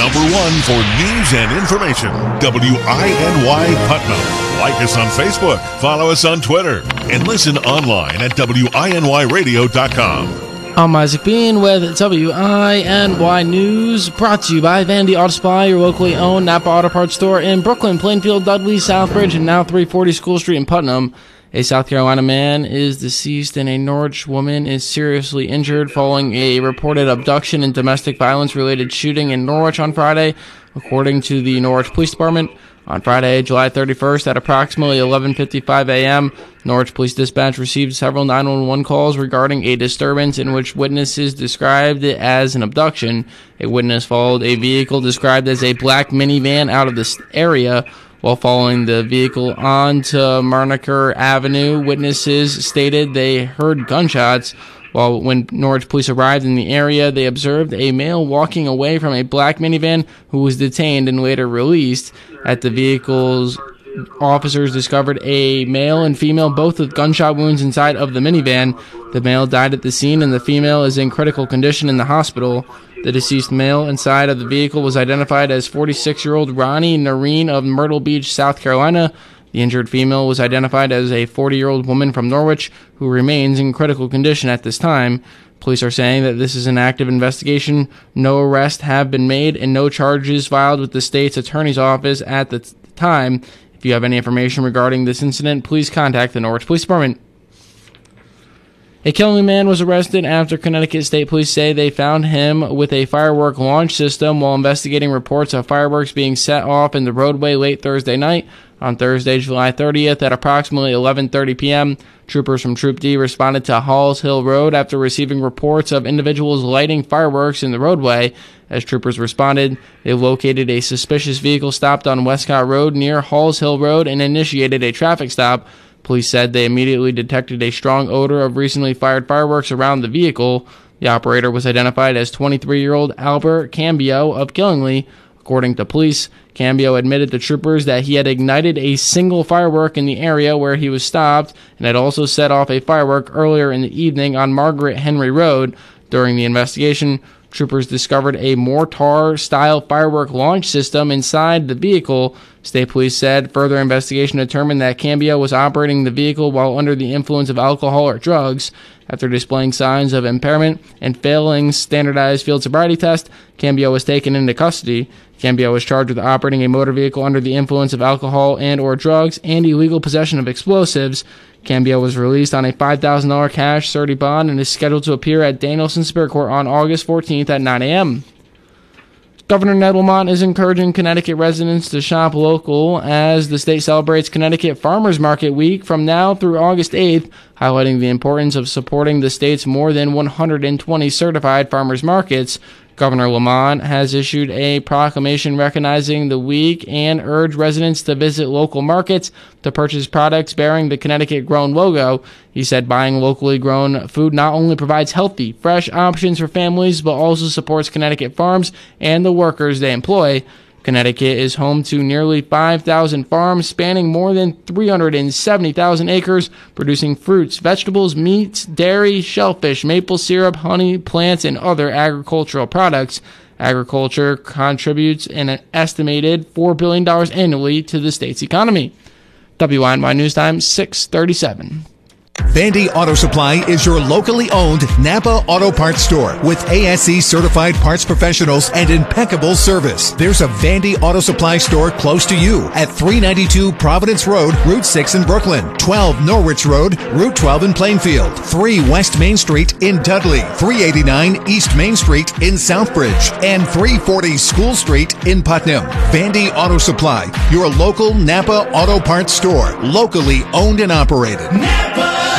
Number one for news and information. WINY Putnam. Like us on Facebook, follow us on Twitter, and listen online at WINYradio.com. I'm Isaac Bean with WINY News, brought to you by Vandy Auto Supply, your locally owned Napa Auto Parts store in Brooklyn, Plainfield, Dudley, Southbridge, and now 340 School Street in Putnam. A South Carolina man is deceased and a Norwich woman is seriously injured following a reported abduction and domestic violence-related shooting in Norwich on Friday, according to the Norwich Police Department. On Friday, July 31st, at approximately 11:55 a.m., Norwich Police Dispatch received several 911 calls regarding a disturbance in which witnesses described it as an abduction. A witness followed a vehicle described as a black minivan out of this area. While following the vehicle onto Marnaker Avenue, witnesses stated they heard gunshots. When Norwich police arrived in the area, they observed a male walking away from a black minivan who was detained and later released. At the vehicles, officers discovered a male and female, both with gunshot wounds inside of the minivan. The male died at the scene and the female is in critical condition in the hospital. The deceased male inside of the vehicle was identified as 46-year-old Ronnie Noreen of Myrtle Beach, South Carolina. The injured female was identified as a 40-year-old woman from Norwich who remains in critical condition at this time. Police are saying that this is an active investigation. No arrests have been made and no charges filed with the state's attorney's office at the time. If you have any information regarding this incident, please contact the Norwich Police Department. A Killenly man was arrested after Connecticut State Police say they found him with a firework launch system while investigating reports of fireworks being set off in the roadway late Thursday night. On Thursday, July 30th, at approximately 11:30 p.m., troopers from Troop D responded to Halls Hill Road after receiving reports of individuals lighting fireworks in the roadway. As troopers responded, they located a suspicious vehicle stopped on Westcott Road near Halls Hill Road and initiated a traffic stop. Police said they immediately detected a strong odor of recently fired fireworks around the vehicle. The operator was identified as 23-year-old Albert Cambio of Killenly. According to police, Cambio admitted to troopers that he had ignited a single firework in the area where he was stopped and had also set off a firework earlier in the evening on Margaret Henry Road. During the investigation, troopers discovered a mortar-style firework launch system inside the vehicle. State police said further investigation determined that Cambio was operating the vehicle while under the influence of alcohol or drugs. After displaying signs of impairment and failing standardized field sobriety test, Cambio was taken into custody. Cambio was charged with operating a motor vehicle under the influence of alcohol and or drugs and illegal possession of explosives. Cambio was released on a $5,000 cash surety bond and is scheduled to appear at Danielson Superior Court on August 14th at 9 a.m. Governor Ned Lamont is encouraging Connecticut residents to shop local as the state celebrates Connecticut Farmers Market Week from now through August 8th, highlighting the importance of supporting the state's more than 120 certified farmers markets. Governor Lamont has issued a proclamation recognizing the week and urged residents to visit local markets to purchase products bearing the Connecticut Grown logo. He said buying locally grown food not only provides healthy, fresh options for families, but also supports Connecticut farms and the workers they employ. Connecticut is home to nearly 5,000 farms spanning more than 370,000 acres, producing fruits, vegetables, meats, dairy, shellfish, maple syrup, honey, plants, and other agricultural products. Agriculture contributes an estimated $4 billion annually to the state's economy. WINY News Time, 6:37. Vandy Auto Supply is your locally owned Napa Auto Parts store with ASE certified parts professionals and impeccable service. There's a Vandy Auto Supply store close to you at 392 Providence Road, Route 6 in Brooklyn, 12 Norwich Road, Route 12 in Plainfield, 3 West Main Street in Dudley, 389 East Main Street in Southbridge, and 340 School Street in Putnam. Vandy Auto Supply, your local Napa Auto Parts store, locally owned and operated. Napa!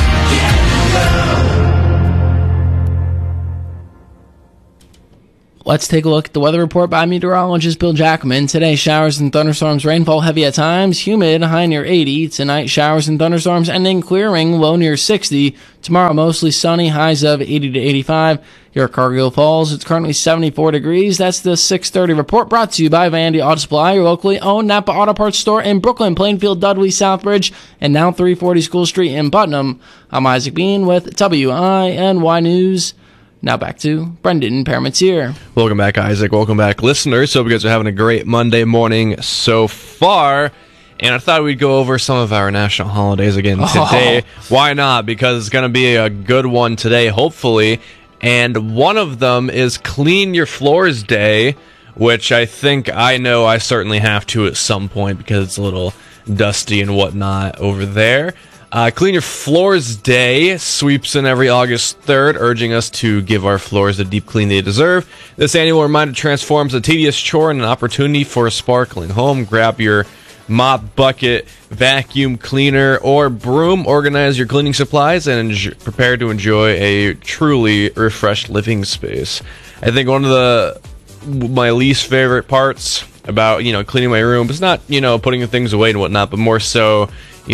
Let's take a look at the weather report by meteorologist Bill Jackman. Today, showers and thunderstorms, rainfall heavy at times, humid, high near 80. Tonight, showers and thunderstorms ending clearing, low near 60. Tomorrow, mostly sunny, highs of 80 to 85. Here at Cargill Falls, it's currently 74 degrees. That's the 6:30 report brought to you by Vandy Auto Supply, your locally owned Napa Auto Parts store in Brooklyn, Plainfield, Dudley, Southbridge, and now 340 School Street in Putnam. I'm Isaac Bean with WINY News. Now back to Brendan Parmentier. Welcome back, Isaac. Welcome back, listeners. Hope you guys are having a great Monday morning so far. And I thought we'd go over some of our national holidays again today. Why not? Because it's going to be a good one today, hopefully. And one of them is Clean Your Floors Day, which I think I know I certainly have to at some point because it's a little dusty and whatnot over there. Clean Your Floors Day sweeps in every August 3rd, urging us to give our floors the deep clean they deserve. This annual reminder transforms a tedious chore into an opportunity for a sparkling home. Grab your mop, bucket, vacuum cleaner, or broom. Organize your cleaning supplies and prepare to enjoy a truly refreshed living space. I think one of my least favorite parts about, cleaning my room is not, putting things away and whatnot, but more so,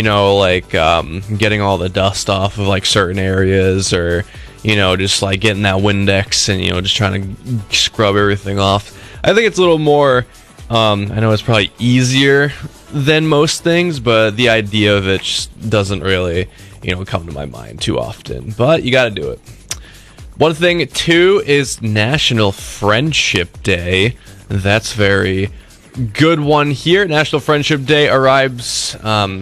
getting all the dust off of like certain areas, or, just like getting that Windex and, just trying to scrub everything off. I think it's a little more, I know it's probably easier than most things, but the idea of it just doesn't really, come to my mind too often. But you got to do it. One thing, too, is National Friendship Day. That's very good one here. National Friendship Day arrives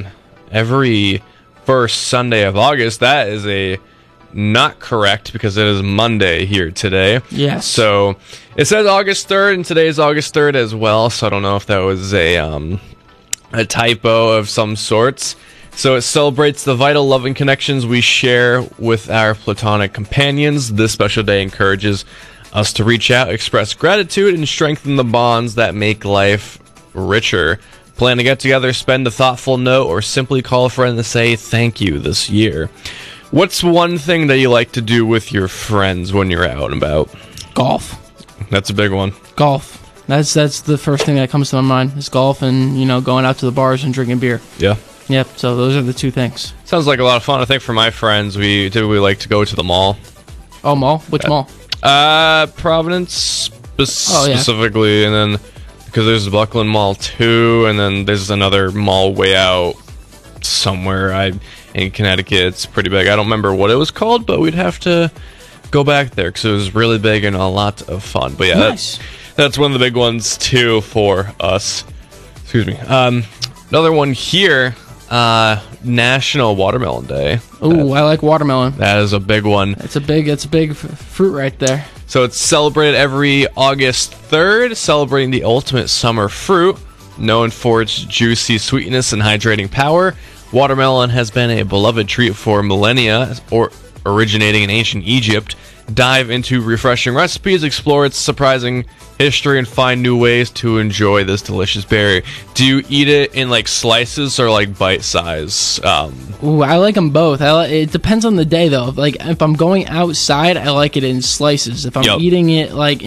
every first Sunday of August. That is not correct because it is Monday here today. Yes. So it says August 3rd, and today is August 3rd as well. So I don't know if that was a typo of some sorts. So it celebrates the vital loving connections we share with our platonic companions. This special day encourages us to reach out, express gratitude, and strengthen the bonds that make life richer. Plan to get together, spend a thoughtful note, or simply call a friend to say thank you this year. What's one thing that you like to do with your friends when you're out and about? Golf. That's a big one. Golf. That's the first thing that comes to my mind is golf and, going out to the bars and drinking beer. Yeah. Yep, so those are the two things. Sounds like a lot of fun. I think for my friends, we typically like to go to the mall. Oh, mall? Which mall? Providence specifically, and then because there's the Buckland Mall too, and then there's another mall way out somewhere in Connecticut. It's pretty big. I don't remember what it was called, but we'd have to go back there because it was really big and a lot of fun. But yeah, nice. That's one of the big ones too for us. Excuse me. Another one here. National Watermelon Day. Ooh, I like watermelon. That is a big one. It's a big fruit right there. So it's celebrated every August 3rd, celebrating the ultimate summer fruit. Known for its juicy sweetness and hydrating power, watermelon has been a beloved treat for millennia, or originating in ancient Egypt. Dive into refreshing recipes, explore its surprising history, and find new ways to enjoy this delicious berry. Do you eat it in like slices or like bite size? Ooh, I like them both. It depends on the day though. Like if I'm going outside, I like it in slices. If I'm eating it like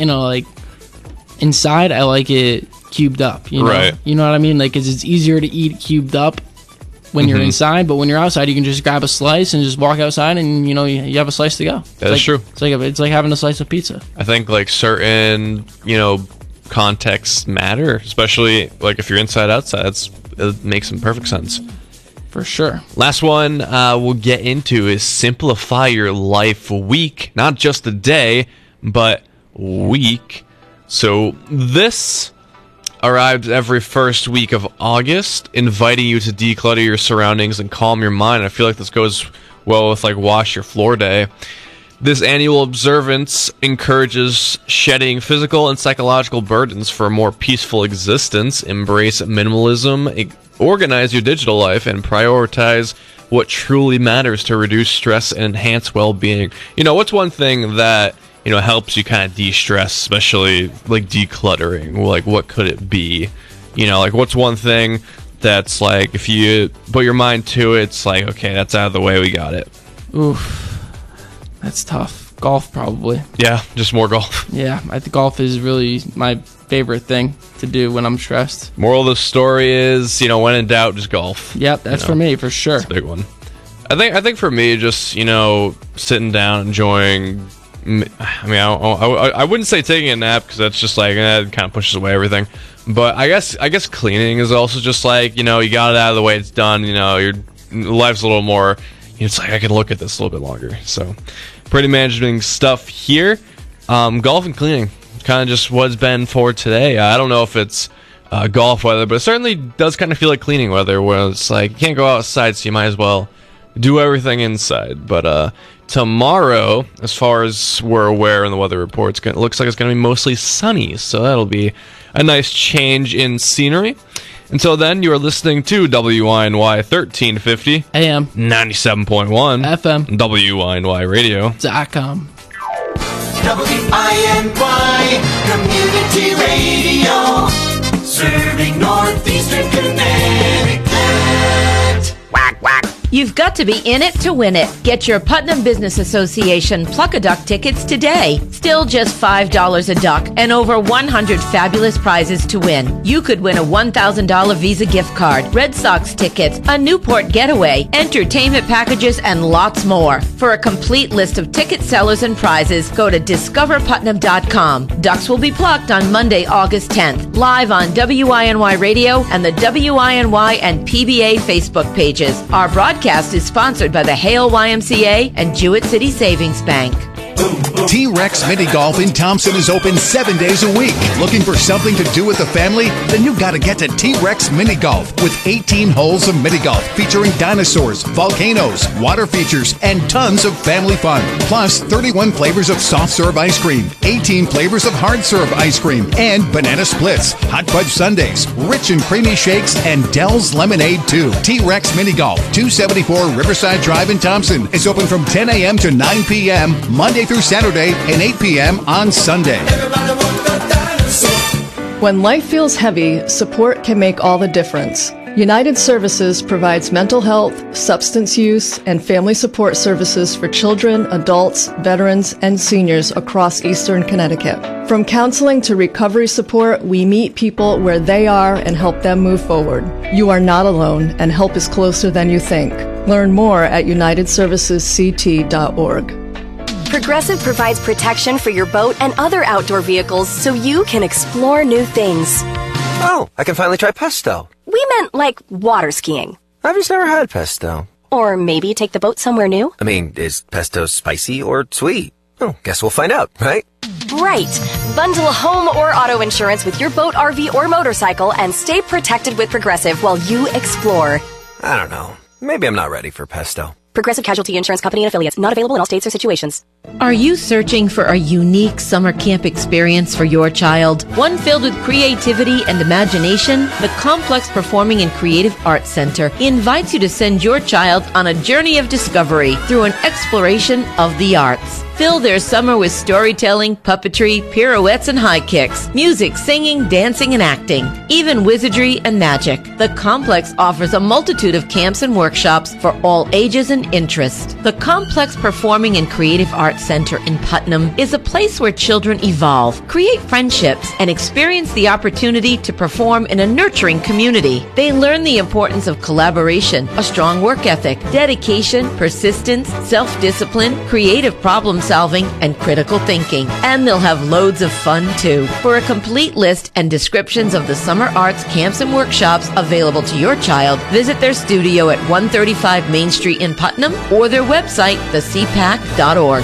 inside, I like it cubed up. Right. You know what I mean? Like 'cause it's easier to eat cubed up when you're inside, but when you're outside, you can just grab a slice and just walk outside, and you have a slice to go. That's true. It's like having a slice of pizza. I think like certain contexts matter, especially like if you're inside outside. It makes some perfect sense. For sure. Last one we'll get into is Simplify Your Life Week. Not just a day, but week. So this arrives every first week of August, inviting you to declutter your surroundings and calm your mind. I feel like this goes well with like Wash Your Floor Day. This annual observance encourages shedding physical and psychological burdens for a more peaceful existence. Embrace minimalism, organize your digital life, and prioritize what truly matters to reduce stress and enhance well-being. What's one thing that helps you kind of de-stress, especially like decluttering? Like, what could it be? Like, what's one thing that's like, if you put your mind to it, it's like, okay, that's out of the way, we got it. Oof, that's tough. Golf, probably. Yeah, just more golf. Yeah, I think golf is really my favorite thing to do when I'm stressed. Moral of the story is, when in doubt, just golf. Yep, that's for me, for sure. That's a big one. I think for me, just, sitting down, enjoying. I wouldn't say taking a nap because that's just like it kind of pushes away everything. But I guess cleaning is also just like you got it out of the way, it's done. Your life's a little more. It's like I can look at this a little bit longer. So pretty managing stuff here. Golf and cleaning, kind of just what's been for today. I don't know if it's golf weather, but it certainly does kind of feel like cleaning weather, where it's like you can't go outside, so you might as well do everything inside. But tomorrow, as far as we're aware in the weather reports, it looks like it's going to be mostly sunny, so that'll be a nice change in scenery. Until then, you are listening to WINY 1350 AM 97.1 FM WINYradio.com. WINY Community Radio, serving Northeastern Connecticut. Whack, whack. You've got to be in it to win it. Get your Putnam Business Association Pluck-a-Duck tickets today. Still just $5 a duck and over 100 fabulous prizes to win. You could win a $1,000 Visa gift card, Red Sox tickets, a Newport getaway, entertainment packages, and lots more. For a complete list of ticket sellers and prizes, go to discoverputnam.com. Ducks will be plucked on Monday, August 10th, live on WINY Radio and the WINY and PBA Facebook pages. Our broadcast is sponsored by the Hale YMCA and Jewett City Savings Bank. T-Rex Mini Golf in Thompson is open 7 days a week. Looking for something to do with the family? Then you gotta get to T-Rex Mini Golf with 18 holes of mini golf featuring dinosaurs, volcanoes, water features, and tons of family fun. Plus 31 flavors of soft serve ice cream, 18 flavors of hard serve ice cream, and banana splits, hot fudge sundaes, rich and creamy shakes, and Dell's Lemonade too. T-Rex Mini Golf, 274 Riverside Drive in Thompson is open from 10 a.m. to 9 p.m. Monday through Saturday and 8 p.m. on Sunday. When life feels heavy, support can make all the difference. United Services provides mental health, substance use, and family support services for children, adults, veterans, and seniors across Eastern Connecticut. From counseling to recovery support, we meet people where they are and help them move forward. You are not alone, and help is closer than you think. Learn more at unitedservicesct.org. Progressive provides protection for your boat and other outdoor vehicles so you can explore new things. Oh, I can finally try pesto. We meant like water skiing. I've just never had pesto. Or maybe take the boat somewhere new. I mean, is pesto spicy or sweet? Oh, guess we'll find out, right? Right. Bundle home or auto insurance with your boat, RV, or motorcycle and stay protected with Progressive while you explore. I don't know. Maybe I'm not ready for pesto. Progressive Casualty Insurance Company and Affiliates. Not available in all states or situations. Are you searching for a unique summer camp experience for your child? One filled with creativity and imagination? The Complex Performing and Creative Arts Center invites you to send your child on a journey of discovery through an exploration of the arts. Fill their summer with storytelling, puppetry, pirouettes and high kicks, music, singing, dancing, and acting, even wizardry and magic. The Complex offers a multitude of camps and workshops for all ages and interests. The Complex Performing and Creative Arts Center in Putnam is a place where children evolve, create friendships, and experience the opportunity to perform in a nurturing community. They learn the importance of collaboration, a strong work ethic, dedication, persistence, self-discipline, creative problem solving, and critical thinking. And they'll have loads of fun too. For a complete list and descriptions of the summer arts camps and workshops available to your child, visit their studio at 135 Main Street in Putnam or their website, thecpac.org.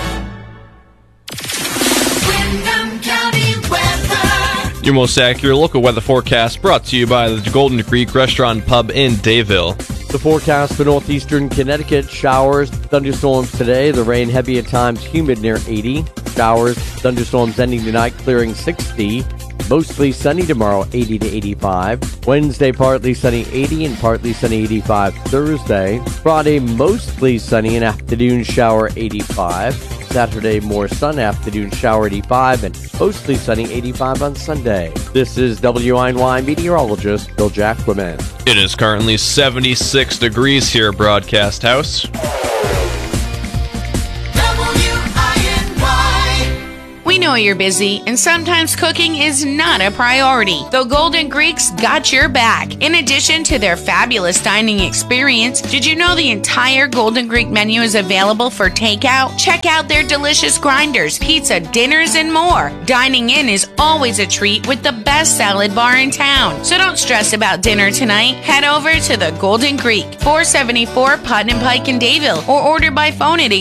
Your most accurate local weather forecast brought to you by the Golden Creek Restaurant Pub in Dayville. The forecast for northeastern Connecticut: showers, thunderstorms today. The rain heavy at times, humid near 80. Showers, thunderstorms ending tonight, clearing 60. Mostly sunny tomorrow, 80 to 85. Wednesday, partly sunny, 80, and partly sunny, 85. Thursday. Friday, mostly sunny, and afternoon shower, 85. Saturday, more sun, afternoon shower, 85, and mostly sunny, 85 on Sunday. This is WINY meteorologist Bill Jackman. It is currently 76 degrees here at Broadcast House. We know you're busy, and sometimes cooking is not a priority. The Golden Greek's got your back. In addition to their fabulous dining experience, did you know the entire Golden Greek menu is available for takeout? Check out their delicious grinders, pizza, dinners, and more. Dining in is always a treat with the best salad bar in town. So don't stress about dinner tonight. Head over to the Golden Greek, 474 Putnam Pike in Dayville, or order by phone at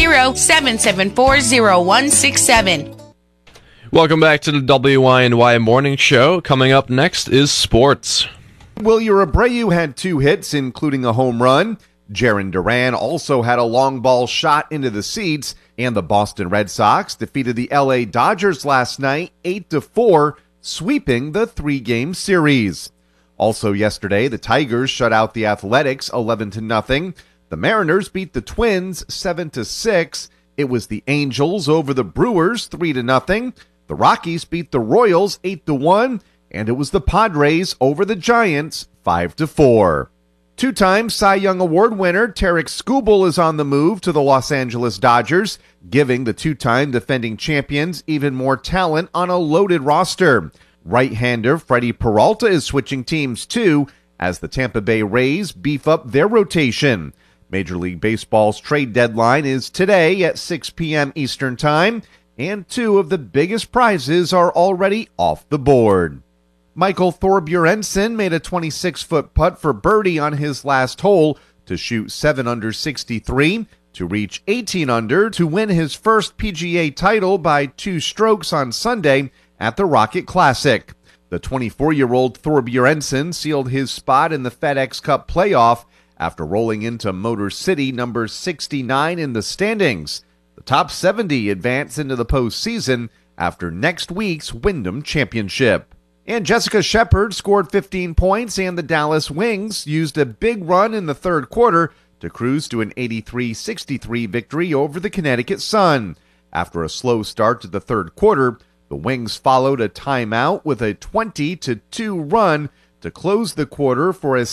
860-774-0167. Welcome back to the WINY Morning Show. Coming up next is sports. Wilyer Abreu had 2 hits, including a home run. Jarren Duran also had a long ball shot into the seats, and the Boston Red Sox defeated the LA Dodgers last night 8-4, sweeping the 3-game series. Also yesterday, the Tigers shut out the Athletics 11-0. The Mariners beat the Twins 7-6. It was the Angels over the Brewers 3-0. The Rockies beat the Royals 8-1, and it was the Padres over the Giants 5-4. 2-time Cy Young Award winner Tarik Skubal is on the move to the Los Angeles Dodgers, giving the 2-time defending champions even more talent on a loaded roster. Right-hander Freddie Peralta is switching teams too, as the Tampa Bay Rays beef up their rotation. Major League Baseball's trade deadline is today at 6 p.m. Eastern Time, and 2 of the biggest prizes are already off the board. Michael Thorbjornsen made a 26-foot putt for birdie on his last hole to shoot 7 under 63 to reach 18 under to win his first PGA title by 2 strokes on Sunday at the Rocket Classic. The 24-year-old Thorbjornsen sealed his spot in the FedEx Cup playoff after rolling into Motor City number 69 in the standings. The top 70 advance into the postseason after next week's Wyndham Championship. And Jessica Shepard scored 15 points, and the Dallas Wings used a big run in the third quarter to cruise to an 83-63 victory over the Connecticut Sun. After a slow start to the third quarter, the Wings followed a timeout with a 20-2 run to close the quarter for a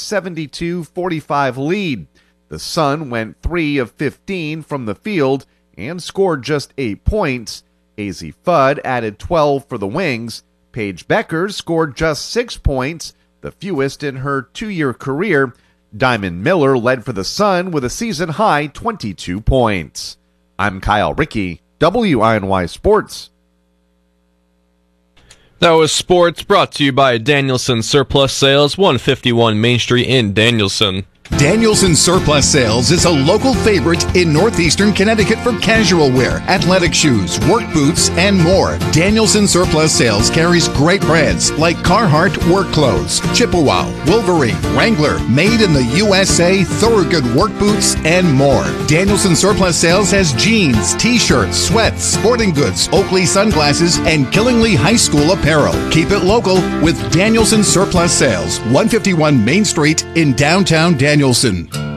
72-45 lead. The Sun went 3 of 15 from the field and scored just 8 points. Azzi Fudd added 12 for the Wings. Paige Becker scored just 6 points, the fewest in her 2-year career. Diamond Miller led for the Sun with a season-high 22 points. I'm Kyle Rickey, WINY Sports. That was sports brought to you by Danielson Surplus Sales, 151 Main Street in Danielson. Danielson Surplus Sales is a local favorite in northeastern Connecticut for casual wear, athletic shoes, work boots, and more. Danielson Surplus Sales carries great brands like Carhartt work clothes, Chippewa, Wolverine, Wrangler, made in the USA, Thorogood work boots, and more. Danielson Surplus Sales has jeans, t-shirts, sweats, sporting goods, Oakley sunglasses, and Killingly High School apparel. Keep it local with Danielson Surplus Sales, 151 Main Street in downtown Danielson.